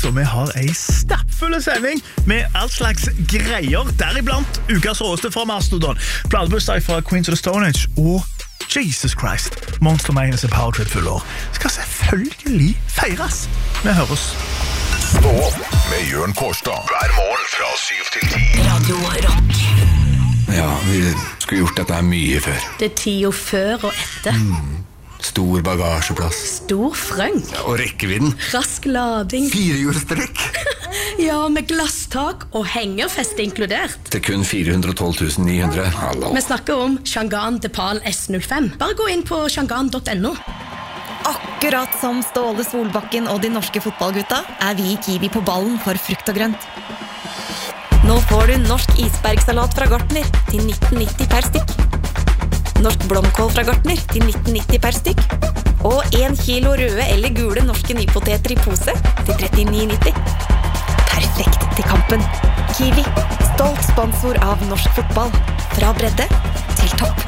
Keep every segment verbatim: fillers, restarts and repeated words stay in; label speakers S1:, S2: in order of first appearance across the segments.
S1: og vi har en stappfull sending med all slags greier, deriblant ukas råeste fra Mastodon, platebursdag fra Queens of the Stone Age og Jesus Christ, Monster Maynes og Power Trip fullår. Skal selvfølgelig feires. Vi høres.
S2: Stå opp med Jørn Kårstad hver morgen fra syv til ti.
S3: Radio Rock.
S4: Ja, vi skulle gjort dette her mye før.
S3: Det er tida før og etter.
S4: Mm. Stor bagasjeplass.
S3: Stor frøng.
S4: Ja, og rekkevidden.
S3: Rask lading.
S4: Firehjulstrekk.
S3: Ja, med glasstak og hengerfeste inkludert.
S4: Det er kun fire hundre og tolv tusen ni hundre. Hallo.
S3: Vi snakker om Shangan Depal S null fem. Bare gå inn på shangan punktum no.
S5: Akkurat som Ståle Solbakken og de norske fotballgutta er vi i Kiwi på ballen for frukt og grønt. Nå får du norsk isbergsalat fra Gartner til nitten nitti per stykk. Norsk blomkål fra Gartner til nitten nitti per stykk. Og en kilo røde eller gule norske nypoteter i pose til trettini nitti. Perfekt til kampen. Kiwi, stolt sponsor av norsk fotball. Fra bredde til topp.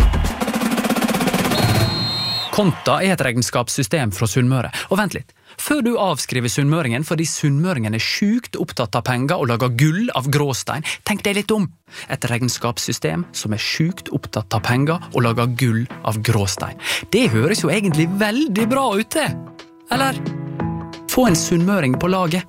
S6: Konta er et regnskapssystem fra Sunnmøre. Og vent litt, før du avskriver sunnmøringen fordi sunnmøringen er sjukt opptatt av penger og lager gull av gråstein, tenk deg litt om. Et regnskapssystem som er sjukt opptatt av penger og lager gull av gråstein. Det høres jo egentlig veldig bra ut til. Eller? Få en sunnmøring på laget.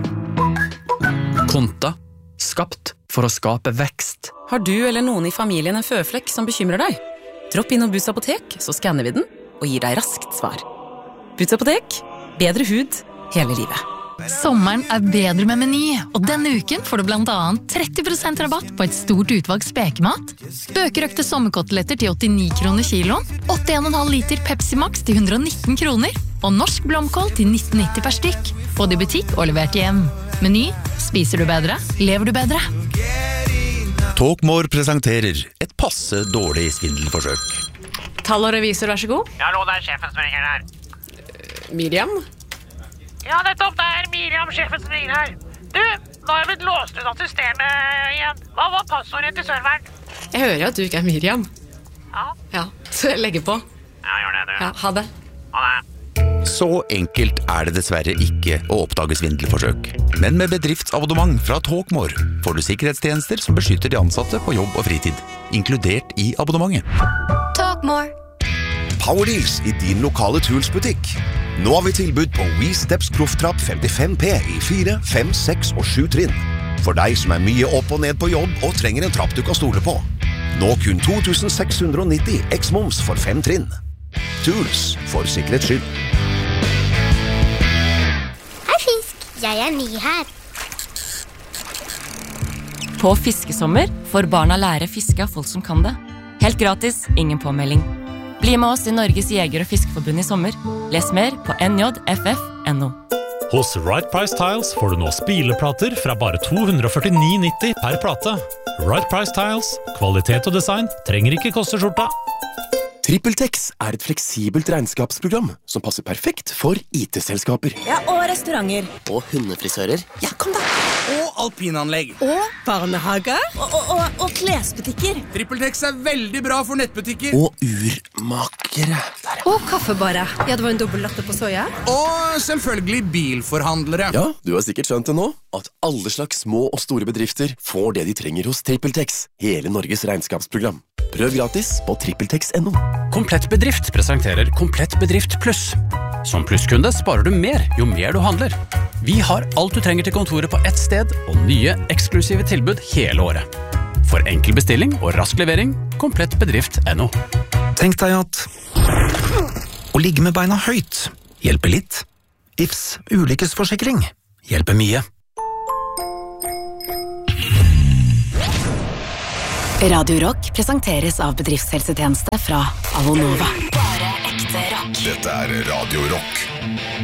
S6: Konta, skapt for å skape vekst.
S7: Har du eller noen i familien en føflekk som bekymrer deg? Dropp inn og Boots apotek, så skanner vi den og gir deg raskt svar. Boots apotek, bedre hud hele livet.
S8: Sommeren er bedre med Meny, og denne uken får du blant annet tretti prosent rabatt på et stort utvalg spekemat, bøkerøkte sommerkoteletter til åttini kroner kiloen, åtti komma fem liter Pepsi Max til hundre og nitten kroner, og norsk blomkål til nitten nitti per stykk, både i butikk og levert hjem. Meny, spiser du bedre, lever du bedre.
S9: Talkmore presenterer et passe dårlig svindelforsøk.
S10: Tall og revisor, vær så god.
S11: Ja, hallo, det er sjefen som ringer her.
S10: Miriam?
S11: Ja, nettopp, det er Miriam, sjefen som ringer her. Du, nå har jeg blitt låst ut av systemet igjen. Hva var passordet til serveren?
S10: Jeg hører jo at du ikke er Miriam.
S11: Ja.
S10: Ja, så jeg legger på.
S11: Ja, gjør det, du.
S10: Ja, ha det.
S11: Ha det.
S9: Så enkelt er det dessverre ikke å oppdage svindelforsøk. Men med bedriftsabonnement fra Talkmore får du sikkerhetstjenester som beskytter de ansatte på jobb og fritid, inkludert i abonnementet.
S5: Talkmore.
S12: Powerdeals i din lokale Tools-butikk. Nå har vi tilbud på WeSteps Profftrapp femtifem P i fire, fem, seks og sju trinn. For deg som er mye opp og ned på jobb og trenger en trapp du kan stole på. Nå kun to tusen seks hundre og nitti X-moms for fem trinn. Tools for sikkerhets skyld.
S13: Hei fisk, jeg er ny her.
S7: På fiskesommer får barna lære fiske av folk som kan det. Helt gratis, ingen påmelding. Bli med oss i Norges Jeger- og Fiskeforbund i sommer. Les mer på n j f f punktum no.
S14: Hos Right Price Tiles får du nå spileplater fra bare to hundre og førtini nitti per plate. Right Price Tiles, kvalitet og design trenger ikke koste skjorta.
S15: TrippelTex er et fleksibelt regnskapsprogram som passer perfekt for I T-selskaper.
S16: Ja, og restauranter.
S15: Og hundefrisører.
S16: Ja, kom da.
S17: Og alpinanlegg.
S16: Og barnehager. Og, og, og, og klesbutikker.
S17: TrippelTex er veldig bra for nettbutikker.
S15: Og urmakere.
S16: Og kaffebarer. Ja, det var en dobbelt latte på soja.
S17: Og selvfølgelig bilforhandlere.
S15: Ja, du har sikkert skjønt det nå, at alle slags små og store bedrifter får det de trenger hos TrippelTex. Hele Norges regnskapsprogram. Prøv gratis på trippeltex punktum no.
S6: Komplett bedrift presenterer Komplett bedrift pluss. Som plusskunde sparer du mer jo mer du handler. Vi har alt du trenger til kontoret på ett sted, og nye eksklusive tilbud hele året. For enkel bestilling og rask levering, komplett bedrift punktum no.
S9: Tenk deg at å ligge med beina høyt hjelper litt. I F S ulykkesforsikring hjelper mye.
S8: Radio Rock presenteres av bedriftshelsetjeneste fra Avonova.
S2: Dette er Radio Rock.